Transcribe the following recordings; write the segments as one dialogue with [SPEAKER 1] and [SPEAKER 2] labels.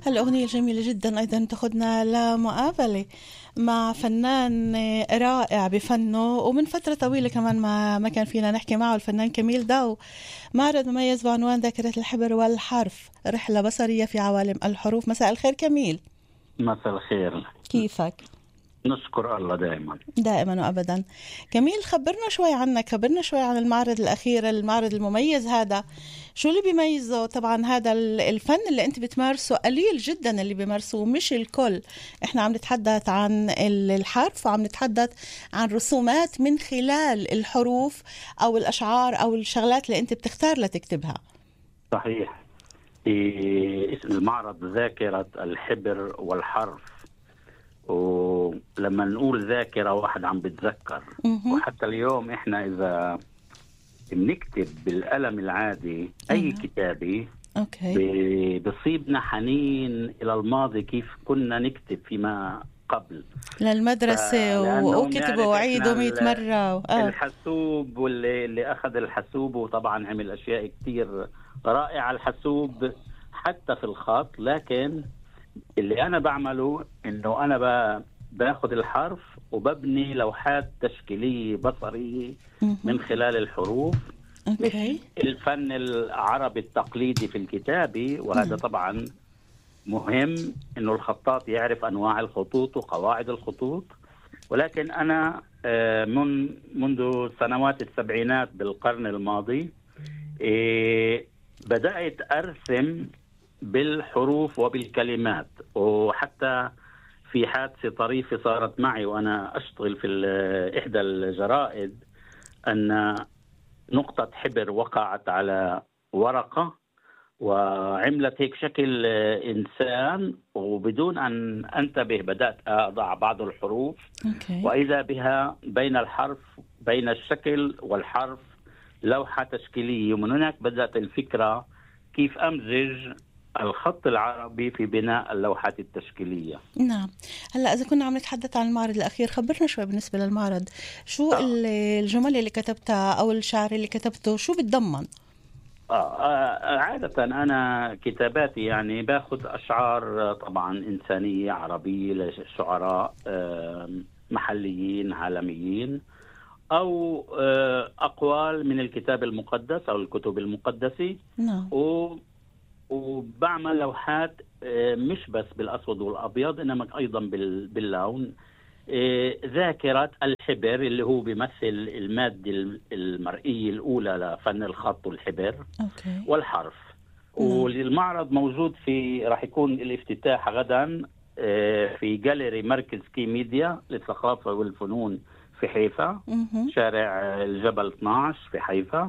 [SPEAKER 1] هالأغنية الجميلة جدا أيضا تاخدنا لمقابلة مع فنان رائع بفنه، ومن فترة طويلة كمان ما كان فينا نحكي معه، الفنان كميل داو. معرض مميز بعنوان ذاكرة الحبر والحرف، رحلة بصرية في عوالم الحروف. مساء الخير كميل.
[SPEAKER 2] مساء الخير.
[SPEAKER 1] كيفك؟
[SPEAKER 2] نشكر الله
[SPEAKER 1] دائما وأبدا. كميل، خبرنا شوي عنك، خبرنا شوي عن المعرض الأخير، المعرض المميز هذا. شو اللي بيميزه؟ طبعا هذا الفن اللي انت بتمارسه قليل جدا اللي بيمارسوه، مش الكل. احنا عم نتحدث عن الحرف، وعم نتحدث عن رسومات من خلال الحروف أو الأشعار أو الشغلات اللي انت بتختار لتكتبها.
[SPEAKER 2] صحيح. المعرض ذاكرة الحبر والحرف، ولما نقول ذاكرة واحد عم بتذكر. وحتى اليوم احنا اذا بنكتب بالقلم العادي اي كتابة بصيبنا حنين الى الماضي، كيف كنا نكتب فيما قبل
[SPEAKER 1] للمدرسة وكتبوا وعيدوا 100 مرة.
[SPEAKER 2] الحاسوب واللي اخذ الحاسوب وطبعا عمل اشياء كتير رائعة الحاسوب حتى في الخط، لكن اللي أنا بعمله إنه أنا باخد الحرف وببني لوحات تشكيلية بصرية من خلال الحروف. الفن العربي التقليدي في الكتابة، وهذا طبعا مهم إنه الخطاط يعرف أنواع الخطوط وقواعد الخطوط. ولكن أنا منذ سنوات السبعينات بالقرن الماضي بدأت أرسم بالحروف وبالكلمات، وحتى في حادثة طريفة صارت معي وأنا أشتغل في إحدى الجرائد، أن نقطة حبر وقعت على ورقة وعملت هيك شكل إنسان، وبدون أن أنتبه بدأت أضع بعض الحروف وإذا بها بين الشكل والحرف لوحة تشكيلية. ومن هناك بدأت الفكرة كيف أمزج الخط العربي في بناء اللوحات التشكيلية.
[SPEAKER 1] نعم. هلأ إذا كنا عم نتحدث عن المعرض الأخير، خبرنا شوي بالنسبة للمعرض. شو الجمل اللي كتبتها أو الشعر اللي كتبته شو بتضمن؟
[SPEAKER 2] عادة أنا كتاباتي يعني باخذ أشعار طبعا إنسانية عربية لشعراء محليين عالميين، أو أقوال من الكتاب المقدس أو الكتب المقدسة.
[SPEAKER 1] نعم.
[SPEAKER 2] وبعمل لوحات مش بس بالأسود والأبيض، إنما أيضا باللون. ذاكرة الحبر اللي هو بيمثل المادة المرئية الأولى لفن الخط والحبر والحرف. والمعرض موجود راح يكون الافتتاح غدا في جاليري مركز كي ميديا للثقافة والفنون في حيفا، شارع الجبل 12 في حيفا.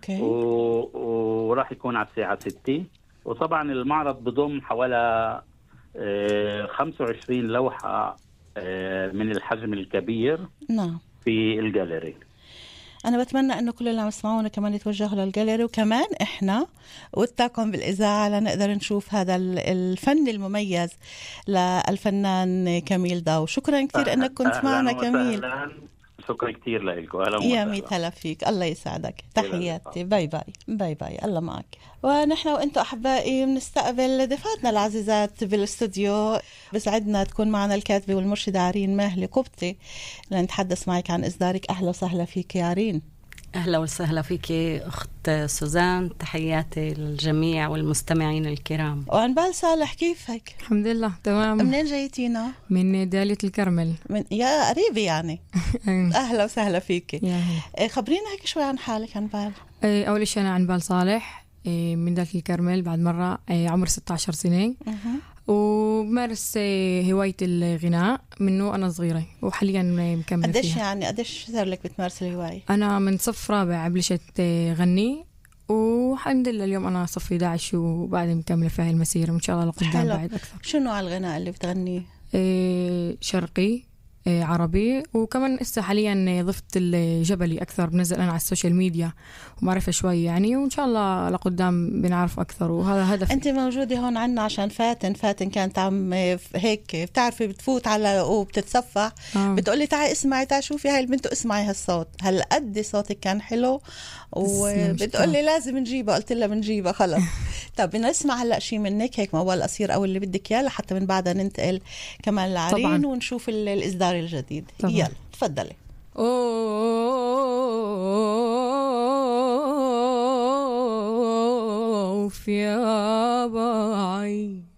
[SPEAKER 2] وراح يكون على الساعة 6. وطبعا المعرض بضم حوالي 25 لوحة من الحجم الكبير.
[SPEAKER 1] نعم.
[SPEAKER 2] في الجاليري.
[SPEAKER 1] أنا بتمنى أنه كل اللي عم يسمعونا كمان يتوجهوا للجاليري، وكمان إحنا واتاكم بالإذاعة لنقدر نشوف هذا الفن المميز للفنان كميل داو. شكرا كثير أنك كنت معنا كميل.
[SPEAKER 2] شكرا كثير لك.
[SPEAKER 1] يا ميت هلا فيك، الله يسعدك. تحياتي. باي باي. باي باي. الله معك. ونحن وانتم أحبائي بنستقبل ضيفاتنا العزيزات بالاستوديو. بسعدنا تكون معنا الكاتبة والمرشدة عرين ماهلي قبطي لنتحدث معك عن إصدارك. أهلا وسهلا فيك يا عرين.
[SPEAKER 3] أهلا وسهلا فيك أخت سوزان، تحياتي للجميع والمستمعين الكرام.
[SPEAKER 1] وعنبال صالح، كيفك؟
[SPEAKER 4] الحمد لله تمام.
[SPEAKER 1] منين جايتينا؟
[SPEAKER 4] من دالية الكرمل.
[SPEAKER 1] يا قريبة يعني. أهلا وسهلا فيك. خبرينا هيك شوي عن حالك عنبال.
[SPEAKER 4] أول شيء أنا عنبال صالح من دالية الكرمل، بعد مرة عمر 16 سنة، وبمارس هواية الغناء منه أنا صغيرة، وحاليا مكمل
[SPEAKER 1] قديش
[SPEAKER 4] فيها.
[SPEAKER 1] يعني قديش صار لك بتمارس الهواية؟
[SPEAKER 4] أنا من صف رابع بلشت غني، والحمد لله اليوم أنا صف 11 وبعد مكملة في هاي المسيرة، وإن شاء الله لقدام بعد أكثر.
[SPEAKER 1] شو نوع الغناء اللي بتغنيه؟
[SPEAKER 4] شرقي، عربي، وكمان هسه حاليا ضفت الجبلي أكثر، بنزل أنا على السوشيال ميديا ومعرفة شوي يعني، وإن شاء الله لقدام بنعرف أكثر، وهذا هدف.
[SPEAKER 1] أنت موجودة هون عنا عشان فاتن كانت عم هيك بتعرفي بتفوت على وبتتصفح بتقولي تعي اسمعي تعي شوفي هاي البنت اسمعي هالصوت. هل قد صوتك كان حلو؟ وبتقولي لازم نجيبها، قلت لها بنجيبها خلص. طب بدنا نسمع هلا شيء منك هيك موال قصير او اللي بدك اياه لحتى من بعدها ننتقل كمان لعرين
[SPEAKER 4] طبعاً.
[SPEAKER 1] ونشوف الإصدار الجديد.
[SPEAKER 4] طبعاً.
[SPEAKER 1] يلا تفضلي.
[SPEAKER 4] أوف يا بعيد